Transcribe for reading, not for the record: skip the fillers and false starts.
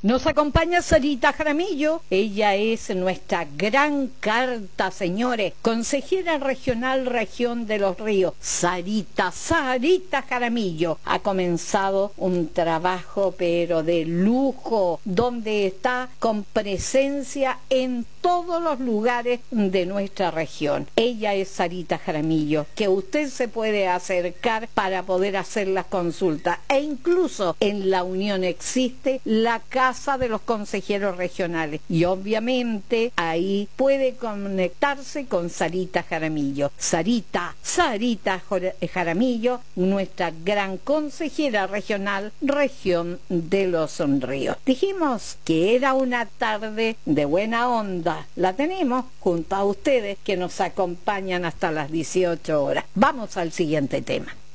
Nos acompaña Sarita Jaramillo, ella es nuestra gran carta, señores, consejera regional Región de los Ríos. Sarita Jaramillo ha comenzado un trabajo pero de lujo, donde está con presencia en todos los lugares de nuestra región. Ella es Sarita Jaramillo, que usted se puede acercar para poder hacer las consultas, e incluso en la Unión existe la Casa de los Consejeros Regionales, y obviamente ahí puede conectarse con Sarita Jaramillo. Sarita Jaramillo, nuestra gran consejera regional Región de los Ríos. Dijimos que era una tarde de buena onda. La tenemos junto a ustedes que nos acompañan hasta las 18 horas. Vamos al siguiente tema.